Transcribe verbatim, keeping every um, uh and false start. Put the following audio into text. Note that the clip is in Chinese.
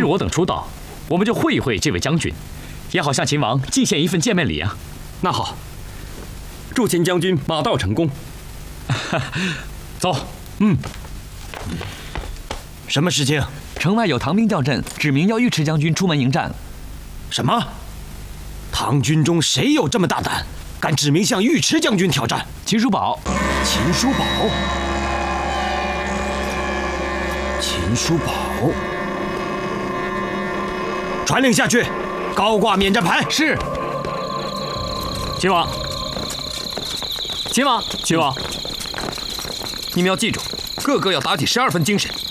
我等出道，我们就会一会这位将军，也好向秦王进献一份见面礼啊。 那好，祝秦将军马到成功。 走。 嗯。 什么事情？ 城外有唐兵调阵，指明要尉迟将军出门迎战。 什么？唐军中谁有这么大胆，敢指明向尉迟将军挑战？ 秦叔宝。 秦叔宝。秦叔宝。传令下去，高挂免战牌。 是。 秦王。秦王。秦王。 你们要记住，个个要打起十二分精神。